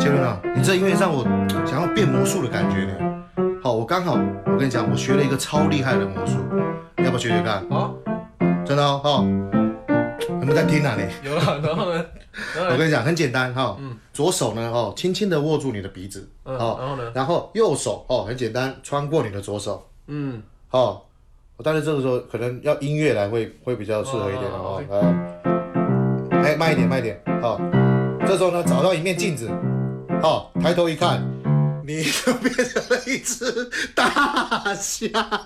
杰伦啊，你这音乐让我想要变魔术的感觉呢。好，我刚好，我跟你讲，我学了一个超厉害的魔术，你要不要学学看？ 好， 真的哦，哈，有没有在听啊你？ 有了，然后呢？ 我跟你讲，很简单哈。左手呢，哦，轻轻的握住你的鼻子， 然后呢？ 然后右手哦，很简单，穿过你的左手，好。但是这个时候可能要音乐来会比较适合一点哦。慢一点，慢一点。好，这时候呢，找到一面镜子，好，抬头一看，你就变成了一只大象。